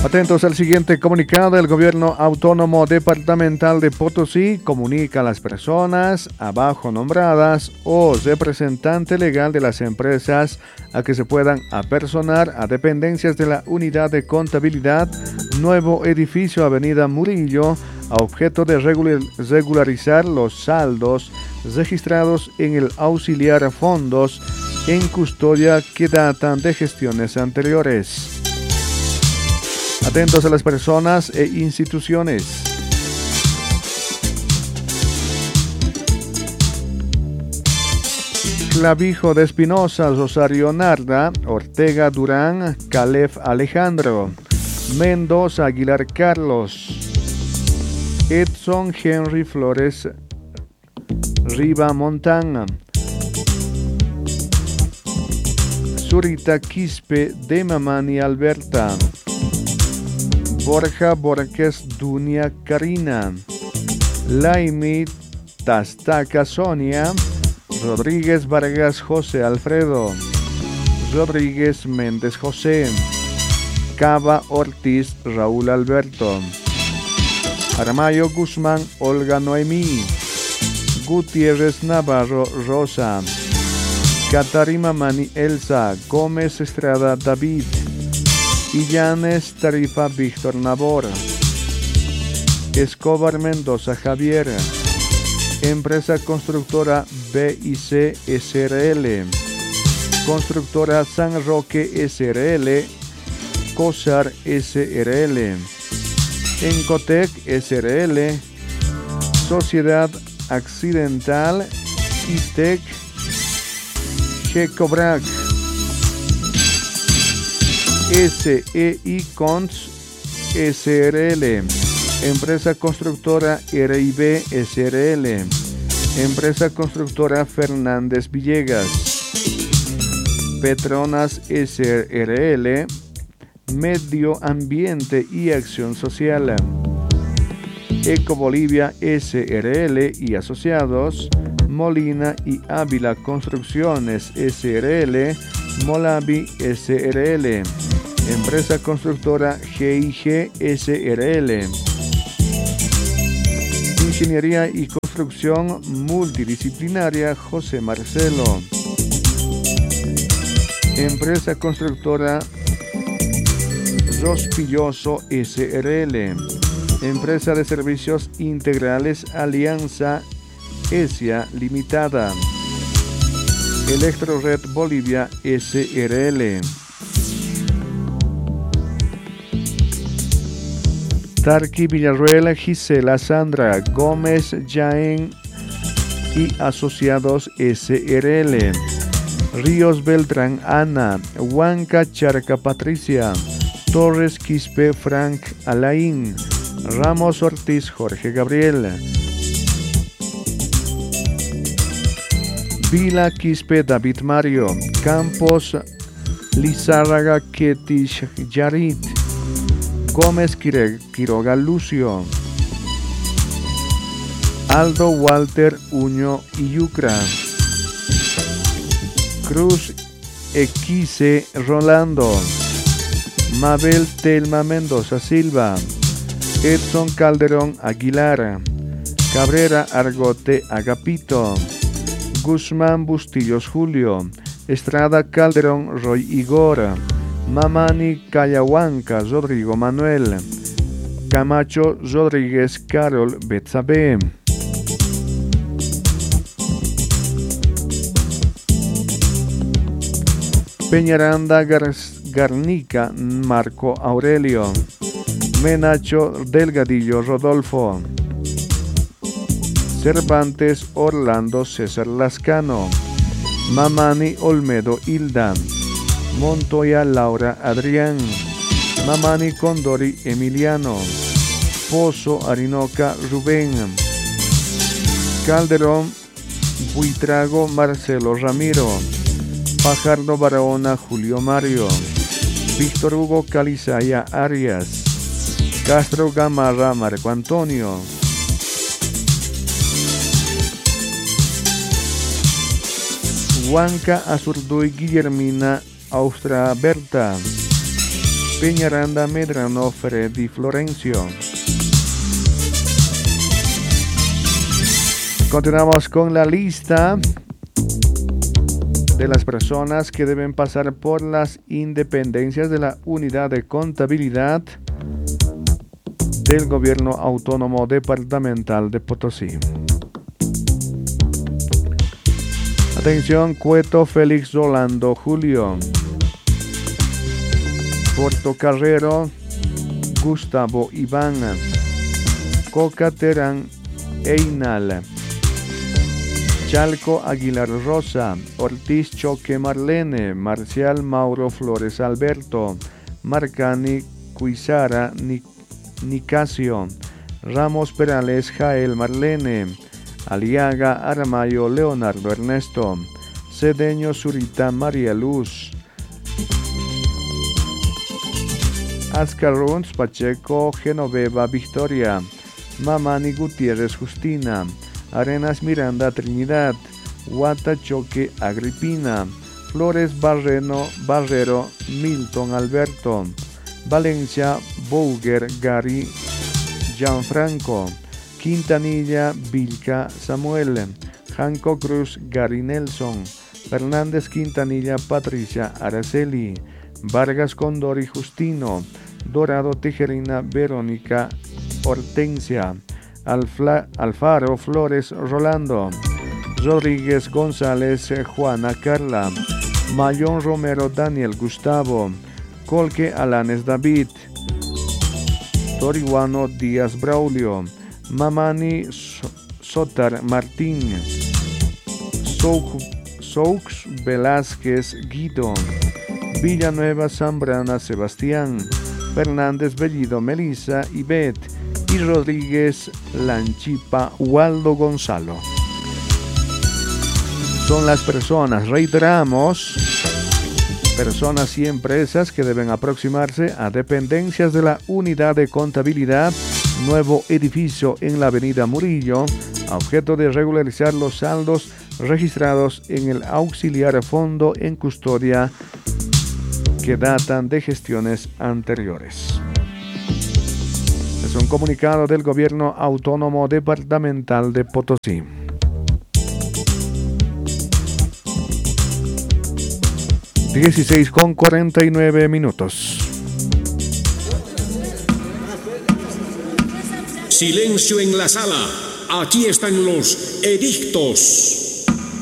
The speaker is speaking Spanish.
Atentos al siguiente comunicado. El Gobierno Autónomo Departamental de Potosí comunica a las personas abajo nombradas o representante legal de las empresas a que se puedan apersonar a dependencias de la Unidad de Contabilidad Nuevo Edificio Avenida Murillo a objeto de regularizar los saldos registrados en el auxiliar a fondos en custodia que datan de gestiones anteriores. Atentos a las personas e instituciones. Clavijo de Espinosa, Rosario Narda, Ortega Durán, Calef Alejandro, Mendoza Aguilar Carlos, Edson Henry Flores Riva Montana, Zurita Quispe de Mamani Alberta, Borja Borges Dunia Karina, Laimi Tastaca Sonia, Rodríguez Vargas José Alfredo, Rodríguez Méndez José, Cava Ortiz Raúl Alberto, Aramayo Guzmán Olga Noemí, Gutiérrez Navarro Rosa, Catarima Mani Elsa, Gómez Estrada David, Illanes Tarifa Víctor Nabor, Escobar Mendoza Javier, Empresa Constructora BIC SRL, Constructora San Roque SRL, COSAR SRL, Encotec SRL, Sociedad Accidental ITEC Gecobrac, SEI Cons SRL, Empresa Constructora RIB SRL, Empresa Constructora Fernández Villegas, Petronas SRL, Medio Ambiente y Acción Social, Eco Bolivia SRL y Asociados, Molina y Ávila Construcciones SRL, Molavi SRL, Empresa Constructora GIG SRL, Ingeniería y Construcción Multidisciplinaria José Marcelo, Empresa Constructora Rospilloso SRL, Empresa de Servicios Integrales Alianza ESIA Limitada, Electrored Bolivia SRL, Tarqui Villarruel Gisela Sandra Gómez Jaén y Asociados SRL, Ríos Beltrán Ana, Huanca Charca Patricia, Torres Quispe Frank Alain, Ramos Ortiz Jorge Gabriel, Vila Quispe David Mario, Campos Lizárraga Ketish Yarit, Gómez Quiroga Lucio, Aldo Walter Uño y Yucra, Cruz Equice Rolando, Mabel Telma Mendoza Silva, Edson Calderón Aguilar, Cabrera Argote Agapito, Guzmán Bustillos Julio, Estrada Calderón Roy Igor, Mamani Cayahuanca Rodrigo Manuel, Camacho Rodríguez Carol Betsabe, Peñaranda Garnica Marco Aurelio, Menacho Delgadillo Rodolfo, Cervantes Orlando César Lascano, Mamani Olmedo Hilda, Montoya Laura Adrián, Mamani Condori Emiliano, Pozo Arinoca Rubén, Calderón Buitrago Marcelo Ramiro, Fajardo Barahona Julio Mario, Víctor Hugo Calizaya Arias, Castro Gamarra Marco Antonio, Huanca Azurduy Guillermina Austra Berta, Peñaranda, Medrano, Freddy Florencio. Continuamos con la lista de las personas que deben pasar por las independencias de la Unidad de Contabilidad del Gobierno Autónomo Departamental de Potosí. Atención, Cueto Félix Rolando Julio, Portocarrero Gustavo Iván, Coca Terán Einal, Chalco Aguilar Rosa, Ortiz Choque Marlene, Marcial Mauro Flores Alberto, Marcani Cuizara Nicasio, Ramos Perales Jael Marlene, Aliaga Aramayo Leonardo Ernesto, Cedeño Zurita María Luz, Ascaruns Pacheco Genoveva Victoria, Mamani Gutiérrez Justina, Arenas Miranda Trinidad, Huatachoque Agripina, Flores Barrero Milton Alberto, Valencia Bouguer Gary Gianfranco, Quintanilla Vilca Samuel, Janco Cruz Gary Nelson, Fernández Quintanilla Patricia Araceli, Vargas Condori Justino, Dorado Tejerina Verónica Hortensia, Alfaro Flores Rolando, Rodríguez González Juana Carla, Mayón Romero Daniel Gustavo, Colque Alanes David, Torihuano Díaz Braulio, Mamani Sotar Martín, Saux Velázquez Guido, Villanueva Zambrana Sebastián, Fernández Bellido Melissa Ivette y Rodríguez Lanchipa Waldo Gonzalo. Son las personas, reiteramos, personas y empresas que deben aproximarse a dependencias de la Unidad de Contabilidad, nuevo edificio en la Avenida Murillo, a objeto de regularizar los saldos registrados en el auxiliar fondo en custodia que datan de gestiones anteriores. Es un comunicado del Gobierno Autónomo Departamental de Potosí. con 49 minutos. Silencio en la sala. Aquí están los edictos.